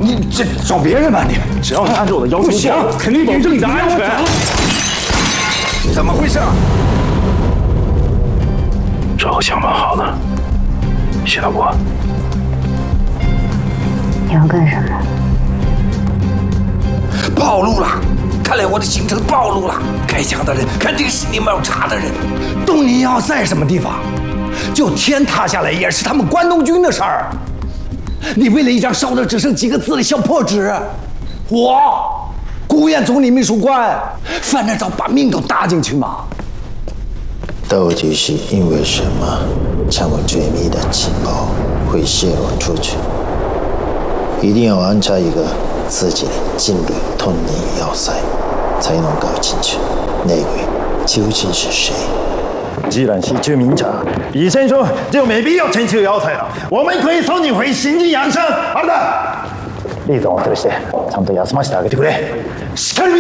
你这找别人吧你。 只要你按照我的要求做，肯定保证你的安全。 怎么回事？ 照相办好了，谢大伯。 你要干什么？ 暴露了！看来我的行程暴露了。开枪的人肯定是你们要查的人。东尼要在什么地方？就天塌下来也是他们关东军的事儿。你为了一张烧的只剩几个字的小破纸，我国务院总理秘书官犯得着把命都搭进去吗？ 到底是因为什么，将我追密的情报会泄露出去？一定要安插一个自己的劲旅吞你要塞，才能搞清楚那位究竟是谁。 既然是居民查，医生说就没必要请求要塞了，我们可以送你回新津养生。好的。リーザをお連れしてちゃんと休ませてあげてくれ。しっかり